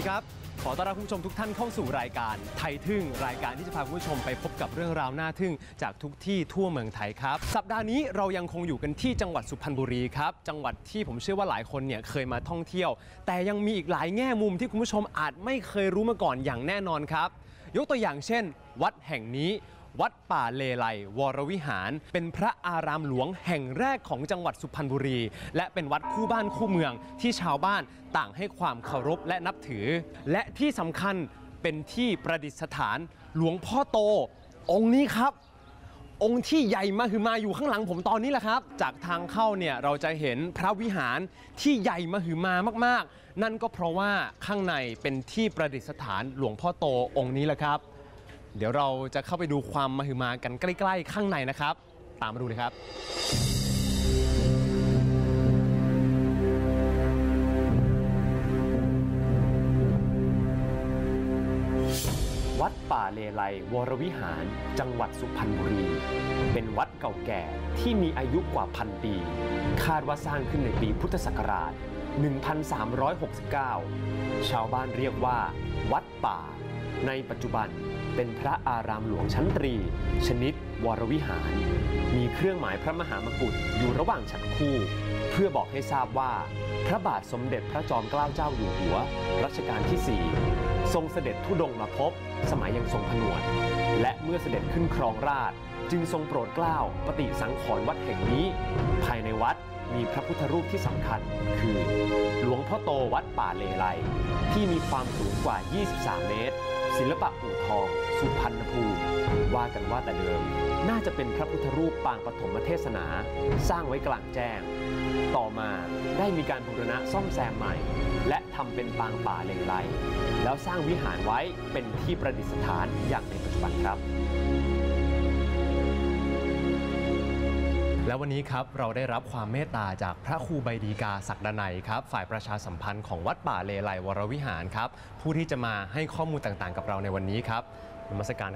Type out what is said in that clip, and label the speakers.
Speaker 1: ครับขอต้อนรับคุณผู้ชมทุกท่านเข้าสู่รายการไทยทึ่งรายการที่จะพาคุณผู้ชมไปพบกับเรื่องราวน่าทึ่งจากทุกที่ทั่วเมืองไทยครับสัปดาห์นี้เรายังคงอยู่กันที่จังหวัดสุพรรณบุรีครับจังหวัดที่ผมเชื่อว่าหลายคนเนี่ยเคยมาท่องเที่ยวแต่ยังมีอีกหลายแง่มุมที่คุณผู้ชมอาจไม่เคยรู้มาก่อนอย่างแน่นอนครับยกตัวอย่างเช่นวัดแห่งนี้วัดป่าเลไลวรวิหารเป็นพระอารามหลวงแห่งแรกของจังหวัดสุพรรณบุรีและเป็นวัดคู่บ้านคู่เมืองที่ชาวบ้านต่างให้ความเคารพและนับถือและที่สำคัญเป็นที่ประดิษฐานหลวงพ่อโตองค์นี้ครับองค์ที่ใหญ่มหึมาอยู่ข้างหลังผมตอนนี้แหละครับจากทางเข้าเนี่ยเราจะเห็นพระวิหารที่ใหญ่มหึมามากๆนั่นก็เพราะว่าข้างในเป็นที่ประดิษฐานหลวงพ่อโตองค์นี้แหละครับเดี๋ยวเราจะเข้าไปดูความมหึมากันใกล้ๆข้างในนะครับตามมาดูเลยครับวัดป่าเลไลวรวิหารจังหวัดสุพรรณบุรีเป็นวัดเก่าแก่ที่มีอายุกว่า1,000 ปีคาดว่าสร้างขึ้นในปีพุทธศักราช 1369 ชาวบ้านเรียกว่าวัดป่าในปัจจุบันเป็นพระอารามหลวงชั้นตรีชนิดวรวิหารมีเครื่องหมายพระมหามกุฏอยู่ระหว่างฉัตรคู่เพื่อบอกให้ทราบว่าพระบาทสมเด็จพระจอมเกล้าเจ้าอยู่หัวรัชกาลที่ 4 ทรงเสด็จธุดงค์มาพบสมัยยังทรงผนวดและเมื่อเสด็จขึ้นครองราชย์จึงทรงโปรดเกล้าปฏิสังขรณ์วัดแห่งนี้ภายในวัดมีพระพุทธรูปที่สำคัญคือหลวงพ่อโตวัดป่าเลไลที่มีความสูงกว่า 23 เมตรศิลปะอู่ทองสุพรรณภูมิว่ากันว่าแต่เดิมน่าจะเป็นพระพุทธรูปปางปฐมเทศนาสร้างไว้กลางแจ้งต่อมาได้มีการบูรณะซ่อมแซมใหม่และทำเป็นปางป่าเลไลแล้วสร้างวิหารไว้เป็นที่ประดิษฐานอย่างในปัจจุบันครับและวันนี้ครับเราได้รับความเมตตาจากพระครูใบดีกาศักดนัยครับฝ่ายประชาสัมพันธ์ของวัดป่าเลไลวรวิหารครับผู้ที่จะมาให้ข้อมูลต่างๆกับเราในวันนี้ครับนมัสการ